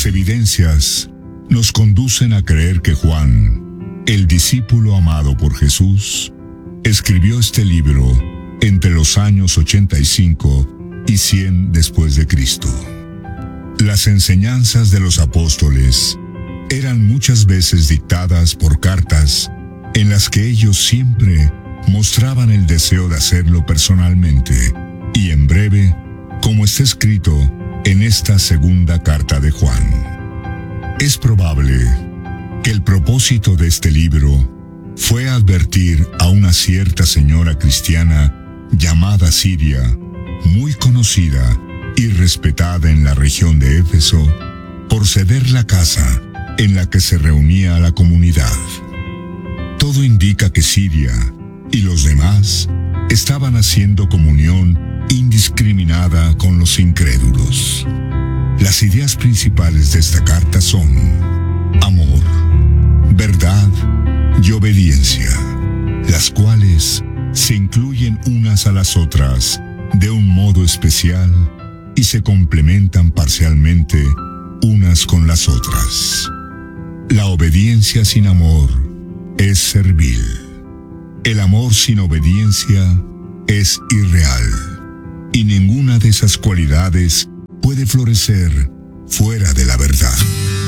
Las evidencias nos conducen a creer que Juan, el discípulo amado por Jesús, escribió este libro entre los años 85 y 100 después de Cristo. Las enseñanzas de los apóstoles eran muchas veces dictadas por cartas en las que ellos siempre mostraban el deseo de hacerlo personalmente y en breve, como está escrito en esta segunda carta de Juan. Es probable que el propósito de este libro fue advertir a una cierta señora cristiana llamada Siria, muy conocida y respetada en la región de Éfeso, por ceder la casa en la que se reunía la comunidad. Todo indica que Siria y los demás estaban haciendo comunión indiscriminada con los incrédulos. Las ideas principales de esta carta son amor, verdad y obediencia, las cuales se incluyen unas a las otras de un modo especial y se complementan parcialmente unas con las otras. La obediencia sin amor es servil. El amor sin obediencia es irreal. Y ninguna de esas cualidades puede florecer fuera de la verdad.